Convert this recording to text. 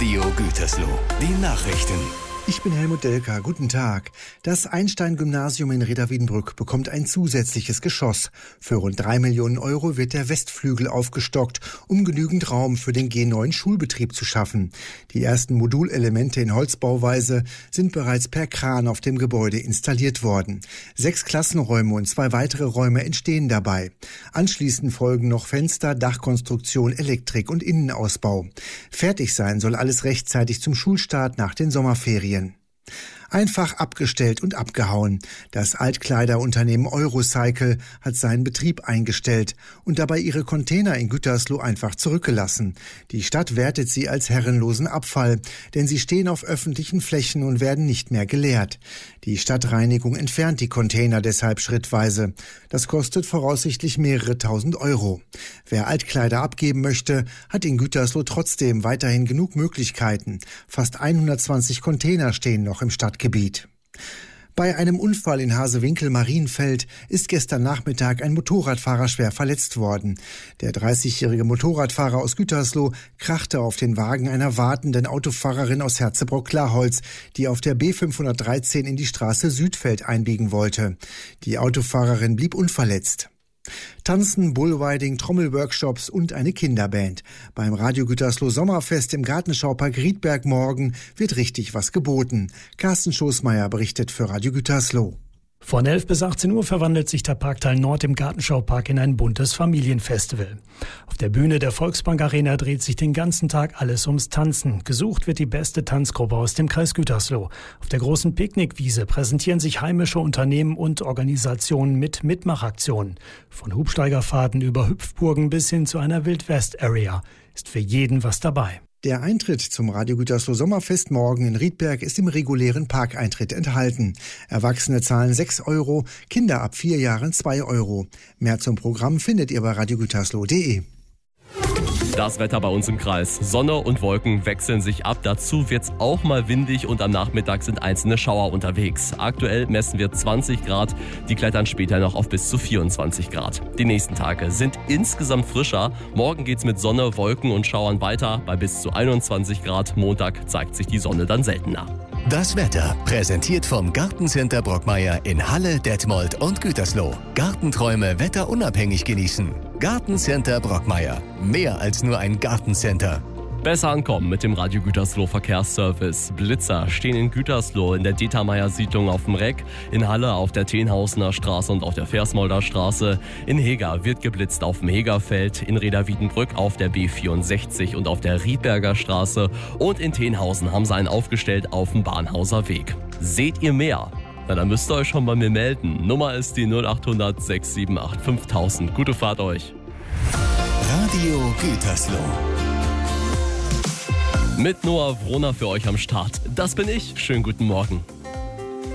Radio Gütersloh. Die Nachrichten. Ich bin Helmut Delker. Guten Tag. Das Einstein-Gymnasium in Reda-Wiedenbrück bekommt ein zusätzliches Geschoss. Für rund 3 Millionen Euro wird der Westflügel aufgestockt, um genügend Raum für den G9 Schulbetrieb zu schaffen. Die ersten Modulelemente in Holzbauweise sind bereits per Kran auf dem Gebäude installiert worden. 6 Klassenräume und 2 weitere Räume entstehen dabei. Anschließend folgen noch Fenster, Dachkonstruktion, Elektrik und Innenausbau. Fertig sein soll alles rechtzeitig zum Schulstart nach den Sommerferien. Einfach abgestellt und abgehauen. Das Altkleiderunternehmen Eurocycle hat seinen Betrieb eingestellt und dabei ihre Container in Gütersloh einfach zurückgelassen. Die Stadt wertet sie als herrenlosen Abfall, denn sie stehen auf öffentlichen Flächen und werden nicht mehr geleert. Die Stadtreinigung entfernt die Container deshalb schrittweise. Das kostet voraussichtlich mehrere tausend Euro. Wer Altkleider abgeben möchte, hat in Gütersloh trotzdem weiterhin genug Möglichkeiten. Fast 120 Container stehen noch im Stadtgebiet. Bei einem Unfall in Hasewinkel-Marienfeld ist gestern Nachmittag ein Motorradfahrer schwer verletzt worden. Der 30-jährige Motorradfahrer aus Gütersloh krachte auf den Wagen einer wartenden Autofahrerin aus Herzebrock-Klarholz, die auf der B513 in die Straße Südfeld einbiegen wollte. Die Autofahrerin blieb unverletzt. Tanzen, Bullriding, Trommelworkshops und eine Kinderband. Beim Radio Gütersloh Sommerfest im Gartenschaupark Riedberg morgen wird richtig was geboten. Carsten Schoßmeier berichtet für Radio Gütersloh. Von 11 bis 18 Uhr verwandelt sich der Parkteil Nord im Gartenschaupark in ein buntes Familienfestival. Auf der Bühne der Volksbank Arena dreht sich den ganzen Tag alles ums Tanzen. Gesucht wird die beste Tanzgruppe aus dem Kreis Gütersloh. Auf der großen Picknickwiese präsentieren sich heimische Unternehmen und Organisationen mit Mitmachaktionen. Von Hubsteigerfahrten über Hüpfburgen bis hin zu einer Wildwest-Area ist für jeden was dabei. Der Eintritt zum Radio Gütersloh Sommerfest morgen in Riedberg ist im regulären Parkeintritt enthalten. Erwachsene zahlen 6 Euro, Kinder ab 4 Jahren 2 Euro. Mehr zum Programm findet ihr bei radiogütersloh.de. Das Wetter bei uns im Kreis. Sonne und Wolken wechseln sich ab. Dazu wird's auch mal windig und am Nachmittag sind einzelne Schauer unterwegs. Aktuell messen wir 20 Grad. Die klettern später noch auf bis zu 24 Grad. Die nächsten Tage sind insgesamt frischer. Morgen geht's mit Sonne, Wolken und Schauern weiter bei bis zu 21 Grad. Montag zeigt sich die Sonne dann seltener. Das Wetter präsentiert vom Gartencenter Brockmeier in Halle, Detmold und Gütersloh. Gartenträume wetterunabhängig genießen. Gartencenter Brockmeier. Mehr als nur ein Gartencenter. Besser ankommen mit dem Radio Gütersloh Verkehrsservice. Blitzer stehen in Gütersloh in der Determeier-Siedlung auf dem Reck, in Halle auf der Tenhausener Straße und auf der Versmolder Straße. In Hega wird geblitzt auf dem Hegerfeld, in Reda-Wiedenbrück auf der B64 und auf der Riedberger Straße. Und in Tenhausen haben sie einen aufgestellt auf dem Bahnhauser Weg. Seht ihr mehr? Na, dann müsst ihr euch schon bei mir melden. Nummer ist die 0800 678 5000. Gute Fahrt euch. Radio Gütersloh. Mit Noah Wroner für euch am Start. Das bin ich. Schönen guten Morgen.